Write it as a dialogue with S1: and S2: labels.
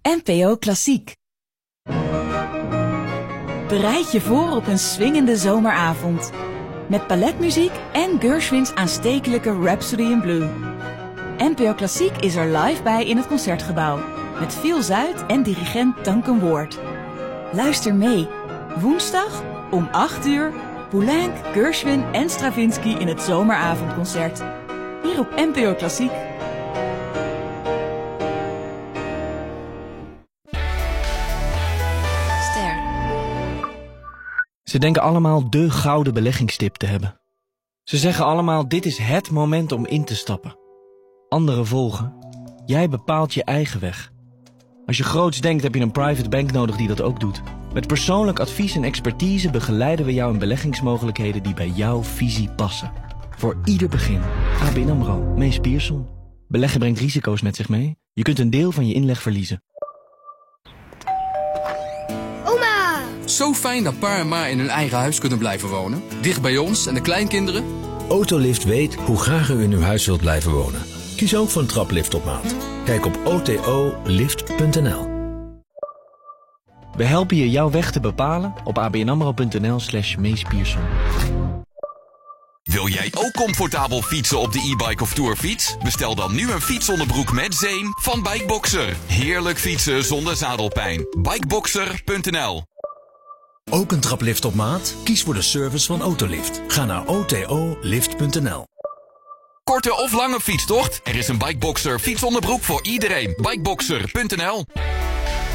S1: NPO Klassiek. Bereid je voor op een swingende zomeravond. Met balletmuziek en Gershwins aanstekelijke Rhapsody in Blue. NPO Klassiek is er live bij in het Concertgebouw. Met Phil Zuid en dirigent Duncan Ward. Luister mee. Woensdag om 8 uur. Poulenc, Gershwin en Stravinsky in het zomeravondconcert. Hier op NPO Klassiek.
S2: Ster.
S3: Ze denken allemaal de gouden beleggingstip te hebben. Ze zeggen allemaal, dit is het moment om in te stappen. Anderen volgen. Jij bepaalt je eigen weg. Als je groots denkt, heb je een private bank nodig die dat ook doet. Met persoonlijk advies en expertise begeleiden we jou in beleggingsmogelijkheden die bij jouw visie passen. Voor ieder begin. ABN AMRO. Mees Pierson. Beleggen brengt risico's met zich mee. Je kunt een deel van je inleg verliezen.
S4: Oma!
S5: Zo fijn dat pa en ma in hun eigen huis kunnen blijven wonen. Dicht bij ons en de kleinkinderen.
S6: Autolift weet hoe graag u in uw huis wilt blijven wonen. Kies ook voor een traplift op maat. Kijk op otolift.nl.
S3: We helpen je jouw weg te bepalen op abnamro.nl/Mees Pierson.
S7: Wil jij ook comfortabel fietsen op de e-bike of tourfiets? Bestel dan nu een fietsonderbroek met zeem van Bikeboxer. Heerlijk fietsen zonder zadelpijn. Bikeboxer.nl.
S6: Ook een traplift op maat? Kies voor de service van Autolift. Ga naar otolift.nl.
S7: Korte of lange fietstocht? Er is een Bikeboxer fietsonderbroek voor iedereen. Bikeboxer.nl.